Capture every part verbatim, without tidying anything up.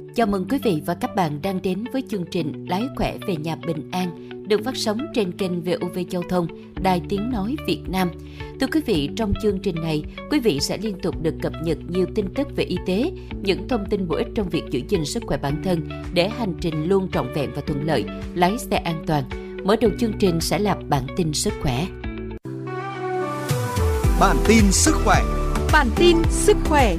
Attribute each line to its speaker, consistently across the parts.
Speaker 1: Chào mừng quý vị và các bạn đang đến với chương trình Lái khỏe về nhà bình an, được phát sóng trên kênh vê o vê Giao thông, Đài Tiếng Nói Việt Nam. Thưa quý vị, trong chương trình này, quý vị sẽ liên tục được cập nhật nhiều tin tức về y tế, những thông tin bổ ích trong việc giữ gìn sức khỏe bản thân để hành trình luôn trọn vẹn và thuận lợi, lái xe an toàn. Mở đầu chương trình sẽ là bản tin sức khỏe.
Speaker 2: Bản tin sức khỏe.
Speaker 3: Bản tin sức khỏe.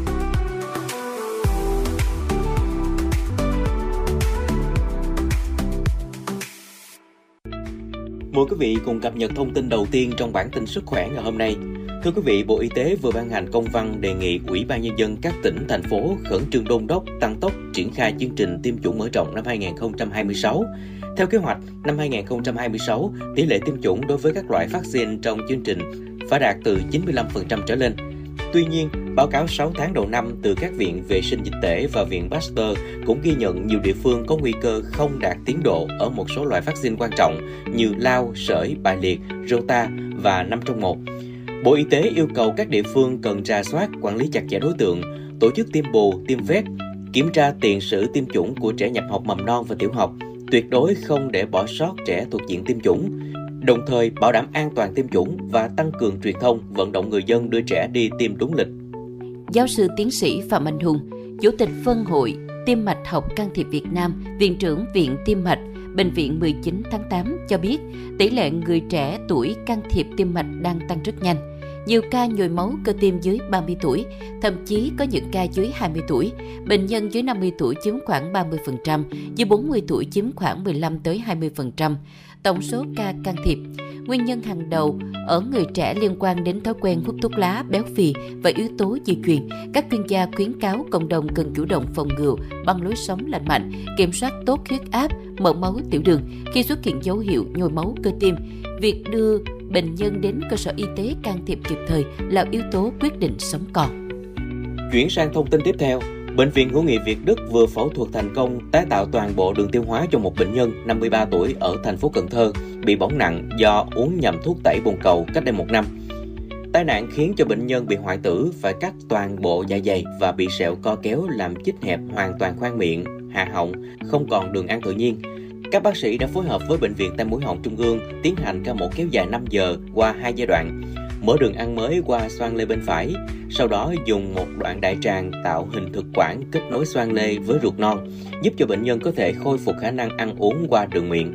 Speaker 4: Mời quý vị cùng cập nhật thông tin đầu tiên trong bản tin sức khỏe ngày hôm nay. Thưa quý vị, Bộ Y tế vừa ban hành công văn đề nghị Ủy ban Nhân dân các tỉnh, thành phố khẩn trương đôn đốc tăng tốc triển khai chương trình tiêm chủng mở rộng năm hai không hai sáu. Theo kế hoạch, năm hai không hai sáu, tỷ lệ tiêm chủng đối với các loại vaccine trong chương trình phải đạt từ chín mươi lăm phần trăm trở lên. Tuy nhiên, báo cáo sáu tháng đầu năm từ các viện vệ sinh dịch tễ và viện Pasteur cũng ghi nhận nhiều địa phương có nguy cơ không đạt tiến độ ở một số loại vaccine quan trọng như lao, sởi, bại liệt, rota và năm trong một. Bộ Y tế yêu cầu các địa phương cần rà soát, quản lý chặt chẽ đối tượng, tổ chức tiêm bù, tiêm vét, kiểm tra tiền sử tiêm chủng của trẻ nhập học mầm non và tiểu học, tuyệt đối không để bỏ sót trẻ thuộc diện tiêm chủng. Đồng thời bảo đảm an toàn tiêm chủng và tăng cường truyền thông, vận động người dân đưa trẻ đi tiêm đúng lịch.
Speaker 1: Giáo sư tiến sĩ Phạm Anh Hùng, Chủ tịch Phân hội Tim mạch học can thiệp Việt Nam, Viện trưởng Viện Tim mạch, Bệnh viện mười chín tháng tám cho biết tỷ lệ người trẻ tuổi can thiệp tim mạch đang tăng rất nhanh. Nhiều ca nhồi máu cơ tim dưới ba mươi tuổi, thậm chí có những ca dưới hai mươi tuổi. Bệnh nhân dưới năm mươi tuổi chiếm khoảng ba mươi phần trăm, dưới bốn mươi tuổi chiếm khoảng mười lăm tới hai mươi phần trăm. Tổng số ca can thiệp. Nguyên nhân hàng đầu ở người trẻ liên quan đến thói quen hút thuốc lá, béo phì và yếu tố di truyền. Các chuyên gia khuyến cáo cộng đồng cần chủ động phòng ngừa bằng lối sống lành mạnh, kiểm soát tốt huyết áp, mỡ máu, tiểu đường. Khi xuất hiện dấu hiệu nhồi máu cơ tim, việc đưa bệnh nhân đến cơ sở y tế can thiệp kịp thời là yếu tố quyết định sống còn.
Speaker 4: Chuyển sang thông tin tiếp theo. Bệnh viện Hữu nghị Việt Đức vừa phẫu thuật thành công tái tạo toàn bộ đường tiêu hóa cho một bệnh nhân năm mươi ba tuổi ở thành phố Cần Thơ bị bỏng nặng do uống nhầm thuốc tẩy bồn cầu cách đây một năm. Tai nạn khiến cho bệnh nhân bị hoại tử, phải cắt toàn bộ dạ dày và bị sẹo co kéo làm chích hẹp hoàn toàn khoang miệng, hạ họng, không còn đường ăn tự nhiên. Các bác sĩ đã phối hợp với Bệnh viện Tai Mũi Họng Trung ương tiến hành ca mổ kéo dài năm giờ qua hai giai đoạn. Mở đường ăn mới qua xoang lê bên phải, sau đó dùng một đoạn đại tràng tạo hình thực quản kết nối xoang lê với ruột non, giúp cho bệnh nhân có thể khôi phục khả năng ăn uống qua đường miệng.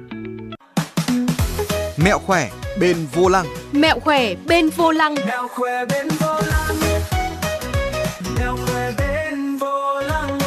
Speaker 2: Mẹo khỏe bên vô lăng.
Speaker 3: Mẹo khỏe bên vô lăng.
Speaker 5: Mẹo khỏe bên vô lăng. Mẹo khỏe bên vô lăng.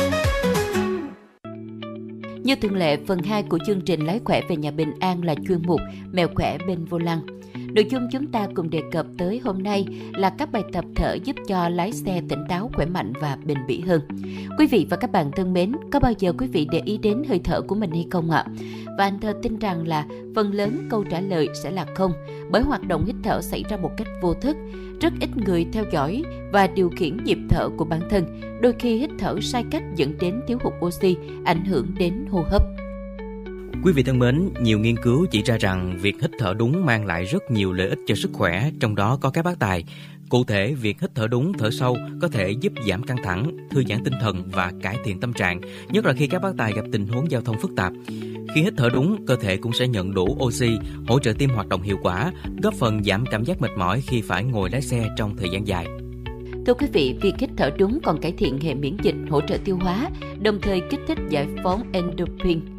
Speaker 1: Như thường lệ, phần hai của chương trình Lái khỏe về nhà bình an là chuyên mục Mẹo khỏe bên vô lăng. Nội dung chúng ta cùng đề cập tới hôm nay là các bài tập thở giúp cho lái xe tỉnh táo, khỏe mạnh và bền bỉ hơn. Quý vị và các bạn thân mến, có bao giờ quý vị để ý đến hơi thở của mình hay không ạ? Và anh thơ tin rằng là phần lớn câu trả lời sẽ là không, bởi hoạt động hít thở xảy ra một cách vô thức. Rất ít người theo dõi và điều khiển nhịp thở của bản thân. Đôi khi hít thở sai cách dẫn đến thiếu hụt oxy, ảnh hưởng đến hô hấp.
Speaker 6: Quý vị thân mến, nhiều nghiên cứu chỉ ra rằng việc hít thở đúng mang lại rất nhiều lợi ích cho sức khỏe, trong đó có các bác tài. Cụ thể, việc hít thở đúng, thở sâu có thể giúp giảm căng thẳng, thư giãn tinh thần và cải thiện tâm trạng, nhất là khi các bác tài gặp tình huống giao thông phức tạp. Khi hít thở đúng, cơ thể cũng sẽ nhận đủ oxy, hỗ trợ tim hoạt động hiệu quả, góp phần giảm cảm giác mệt mỏi khi phải ngồi lái xe trong thời gian dài.
Speaker 1: Thưa quý vị, việc hít thở đúng còn cải thiện hệ miễn dịch, hỗ trợ tiêu hóa, đồng thời kích thích giải phóng endorphin,